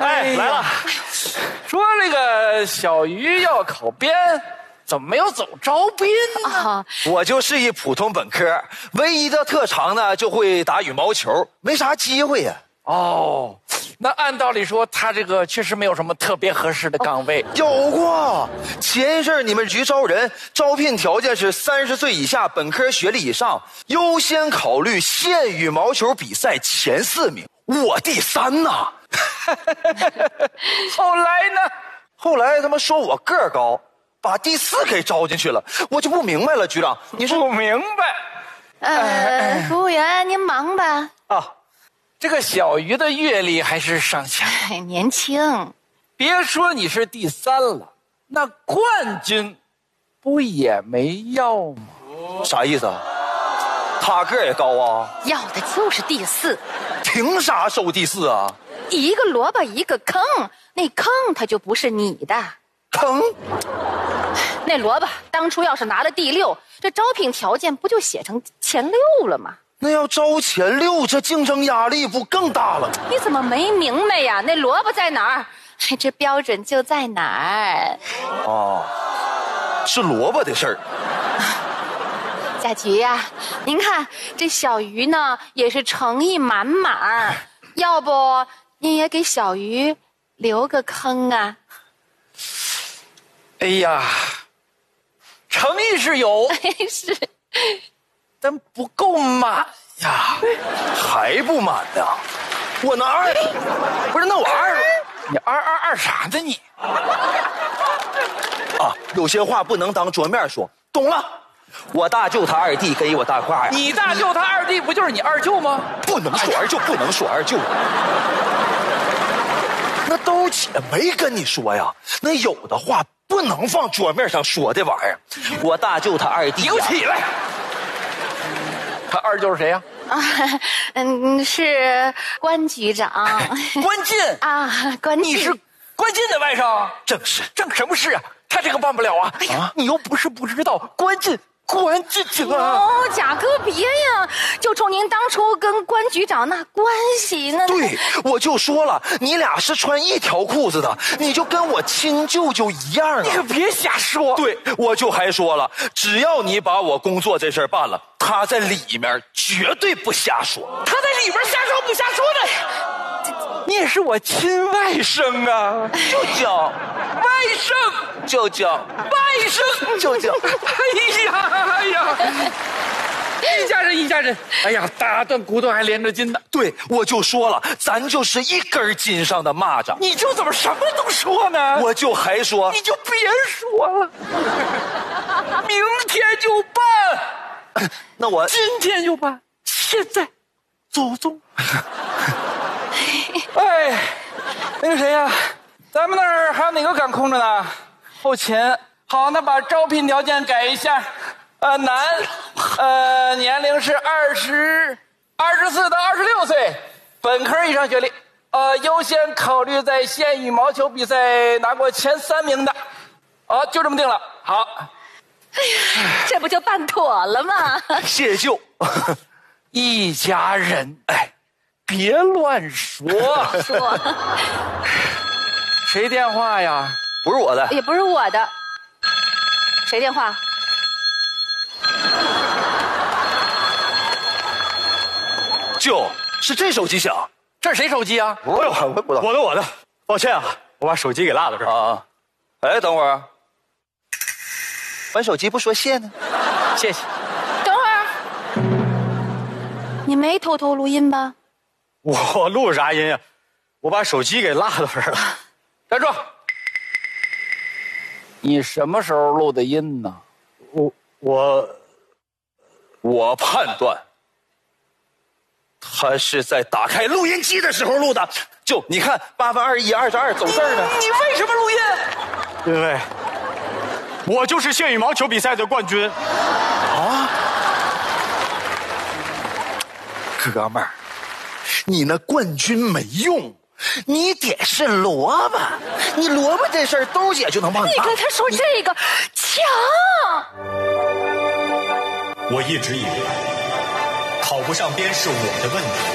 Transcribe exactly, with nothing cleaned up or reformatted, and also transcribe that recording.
哎，来了。 说这个小鱼要考编，怎么没有走招宾呢？啊、 我就是一普通本科，唯一的特长呢就会打羽毛球，没啥机会呀、 啊。哦，那按道理说，他这个确实没有什么特别合适的岗位。 有过，前一阵你们局招人，招聘条件是三十岁以下，本科学历以上，优先考虑县羽毛球比赛前四名。我第三呐。 后来呢？ 后来他们说我个儿高，把第四给招进去了，我就不明白了，局长，你是不明白？ 呃，服务员，您忙吧。 啊。这个小鱼的阅历还是尚浅， 哎，年轻。 别说你是第三了，那冠军不也没要吗？ 啥意思啊？他个儿也高啊？ 要的就是第四。 凭啥收第四啊？ 一个萝卜一个坑，那坑它就不是你的。 坑？ 那萝卜当初要是拿了第六，这招聘条件不就写成前六了吗？ 那要招前六，这竞争压力不更大了？ 你怎么没明白呀？那萝卜在哪儿？这标准就在哪儿。 哦，是萝卜的事儿。 贾局呀、啊，您看这小鱼呢，也是诚意满满，要不您也给小鱼留个坑啊？ 哎呀，诚意是有， 是。 但不够满呀， 还不满呢？我那二，不是那我二， 你二二二啥呢你？ 啊，有些话不能当桌面说，懂了。我大舅他二弟给我大褂呀。 你大舅他二弟不就是你二舅吗？ 不能说二舅，不能说二舅。那兜姐没跟你说呀？那有的话不能放桌面上说的玩意儿。我大舅他二弟， 你给我起来！他二舅是谁呀、 啊？啊，嗯，是关局长。 关进啊，关进。 你是关进的外甥？ 正是， 正什么事啊？他这个办不了啊！哎呀，你又不是不知道，关进关进去了。 哦，贾哥别呀，就冲您当初跟关局长那关系呢。 对，我就说了，你俩是穿一条裤子的，你就跟我亲舅舅一样啊！ 你可别瞎说。 对，我就还说了，只要你把我工作这事儿办了，他在里面绝对不瞎说。 他在里面瞎说不瞎说的？你也是我亲外甥啊， 舅舅， 外甥， 舅舅， 外甥， 舅舅。 哎呀哎呀，一家人一家人，哎呀，打断骨头还连着筋呢。 对，我就说了，咱就是一根筋上的蚂蚱。 你就怎么什么都说呢？ 我就还说， 你就别说了，明天就办。 那我今天就办，现在走走。哎，那个谁呀、啊，咱们那儿还有哪个岗空着呢？后勤。好，那把招聘条件改一下。呃，男，呃，年龄是二十二十四到二十六岁，本科以上学历。呃，优先考虑在县羽毛球比赛拿过前三名的。哦，就这么定了。好。 哎呀，这不就办妥了吗？ 谢舅， 一家人，哎，别乱说。 说， 谁电话呀？ 不是我的， 也不是我的。谁电话？ 舅，是这手机响。 这是谁手机啊？ 我我不知道。 我的我的，抱歉啊，我把手机给落到这儿啊。哎，等会儿。玩手机不说谢呢？ 谢谢。 等会儿，你没偷偷录音吧？ 我录啥音啊？我把手机给落到这儿了。 站住！你什么时候录的音呢？ 我我我判断，他是在打开录音机的时候录的。就你看，八分二十一，二十二走字儿呢。 你为什么录音？ 因为我就是县羽毛球比赛的冠军啊！哥们儿，你那冠军没用，你得是萝卜。你萝卜这事儿，兜姐就能帮你办。 你跟他说这个强。 我一直以为考不上编是我的问题。